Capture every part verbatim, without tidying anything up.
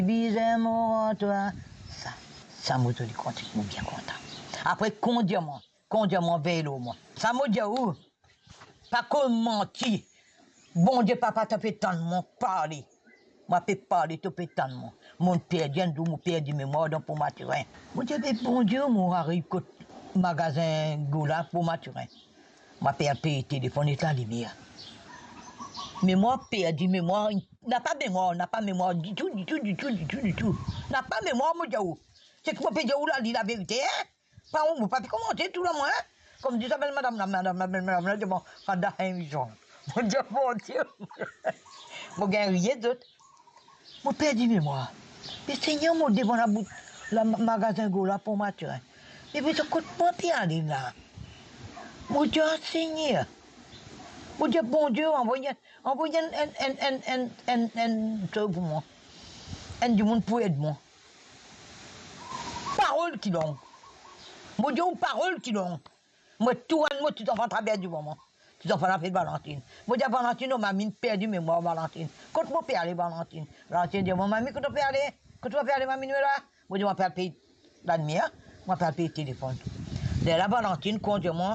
Bizarre, mon toi. Ça, ça m'a dit qu'on est bien content. Après, conduisement, conduisement vélo, moi. Ça m'a dit où? Pas comme menti. Bon Dieu, papa, t'as fait tant de mon parler. Moi, je peux parler, tu peux tant de mon. Mon père, j'ai mon père dit mémoire pour Mathurin. Moi, je dis, bon Dieu, mon arrive au magasin Goula pour Mathurin. Moi, père paye téléphone et la lumière. Mémoire perdu, mémoire, n'a pas mémoire, n'a pas mémoire du tout, du tout, du tout, du tout, du tout. N'a pas mémoire, mon Dieu. C'est que mon père là dit la vérité, hein? Pas où, pas commenter tout le monde, hein? Comme dit s'appelle madame, madame, madame, madame, madame, bon, quand a un mission. Mon Dieu, mon Dieu. Mon gars, rien d'autre. Mon père dit mémoire. Le Seigneur m'a devant la bouche, le magasin Gola pour Mathurin. Et puis, ce coup de mon père là. Mon Dieu, Seigneur. Mon Dieu, bon Dieu, envoyez un, un, un, un, un, un, un, pour moi. Un du monde pour aider moi. Parole qui l'ont. Mon Dieu, parole qui l'ont. Moi, tout le monde, tu t'en fais travers du moment. Tu t'en fais la fête Valentine. Moi, je dis Valentine, ma mine perdu mémoire Valentine. Quand mon père aller Valentine. Valentine dit, mon mamie, quand tu vas aller, quand tu vas faire aller, ma mine là. Moi, je vais payer la lumière, je vais payer le téléphone. De la Valentine, conduis-moi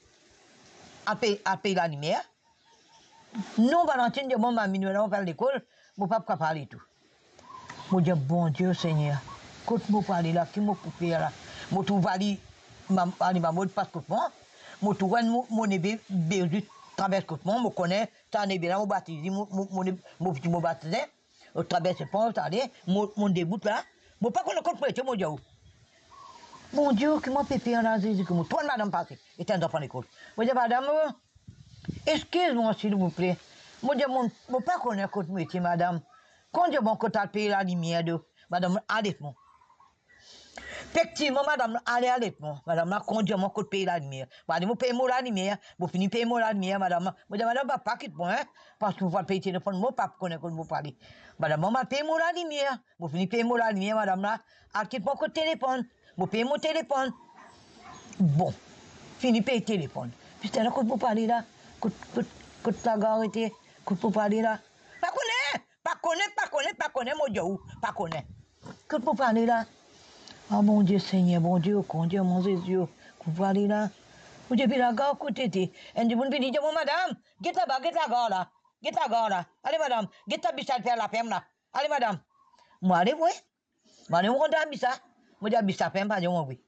à payer la lumière. Non, Valentine, je mon mamie, on va à l'école, mon papa parler tout. Je dis, bon Dieu, Seigneur, quand je parle là, qui m'a coupé là, je trouve Ali, ma mode passe pour moi, je trouve mon ébé, Bézu, traverse pour moi, je connais, ça n'est bien là, je baptise, mon petit mot baptisé, je traverse le pont, mon début là, je ne sais pas qu'on a compris, mon Dieu. Mon Dieu, qui m'a pépé en Asie, que moi, toi, madame, passé, et t'es un enfant d'école. Je dis, madame, excuse-moi, s'il vous plaît. Moi, je ne sais pas qu'on est contre métier, madame. Quand je mon côté payer la lumière de madame, allez-moi. Effectivement, madame, allez, allez-moi. Madame, quand je mon côté payer la lumière. Madame, vous payez moi la lumière. Vous finissez payer moi la lumière, madame. Moi, je madame, pas quitte-moi, hein. Parce que vous pouvez payer le téléphone, moi, pas connaître quand vous parlez. Madame, vous payez moi la lumière. Vous finissez payer moi la lumière, madame, là. À quitte-moi côté téléphone. Vous payez mon téléphone. Bon. Fini payer le téléphone. Puis c'est là que vous parlez là. Que la gare était. Que vous parlez là. Pas connaître. Pas connaître, pas connaître, pas connaître, mon Dieu, pas connaître. Que vous parlez là? Oh mon Dieu Seigneur, bon Dieu, con Dieu, mon Jésus, que vous parlez là? Vous depuis la gare, côté, et vous me dites, bon madame, get là-bas, get la gare là, get la gare là. Allez madame, get ta bichette faire la ferme là. Allez madame. Moi, allez, oui. Moi, allez, on rentre à Bissa. Moi, je dis à Bissa ferme, pas de oui.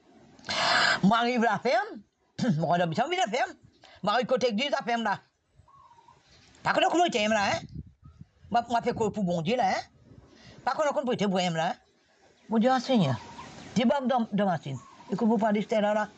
Moi, arrive la ferme. Moi, rentre à Bissa, la ferme. Moi, arrive côté église, la ferme là. Pas que le clôture là, hein? Moi, je fais quoi pour bon Dieu là, hein? Pas qu'on a compris pour moi là, hein? Mon Dieu, Seigneur, dis-moi de machine. Et que vous parlez de là là?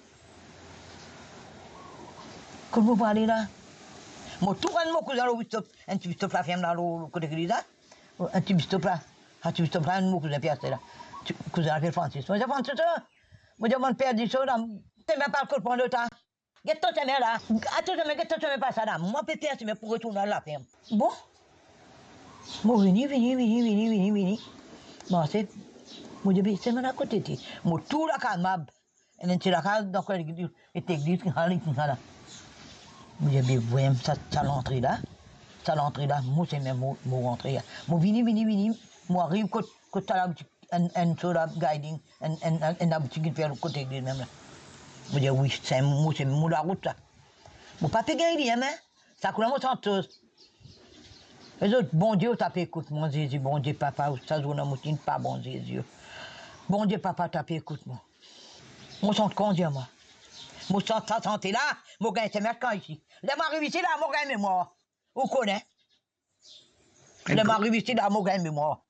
Que vous parlez là? Moi, tout le monde qui a le stop, un petit stop la ferme là, le côté de l'église là, un petit stop là, un petit stop là, un mot que j'ai fait là. Que j'ai fait Francis. Moi, j'ai fait ça. Moi, j'ai mon père dit ça, tu ne m'as pas le coup de temps. Get toi, tu m'as là. Attends, tu m'as tu m'as pas ça là. Moi, père, tu m'as pour retourner à la ferme. Bon? Moi, vini, vini, vini, vini, vini, vini. Bon, c'est. Moi, je dis, c'est mon à côté. Moi, tout la calme. Et then, tu la calme, donc, il était église, qui a l'église là. Moi, je dis, voyez, ça, ça l'entrée là. Ça l'entrée là. Moi, c'est même mon rentrée. Moi, vini, vini, vini. Moi, arrive, quand tu as la boutique, un soda guiding, un la boutique qui fait le côté église même là. Moi, je dis, oui, c'est moi, c'est mon la route là. Moi, pas payer rien, hein. Ça coule moi chanteuse. Les autres, bon Dieu, t'as fait écoute, mon Jésus, bon Dieu, papa, ça joue dans mon pas bon Jésus. Bon Dieu, papa, t'as fait écoute, moi. Moi, je suis conduit, moi. Moi, je suis en santé là, moi, je suis mercant ici. Là, m'arrive ici, là, moi, je mémoire. Vous connaissez? Là, m'arrive ici, là, moi, je mémoire.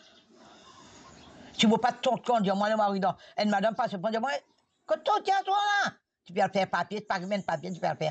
Si vous pas de ton conduit, moi, je m'arrive dans. Et madame passe, pour dire, moi, quand tu tiens, toi, là, tu peux le faire papier, tu peux pas papier, tu peux le faire.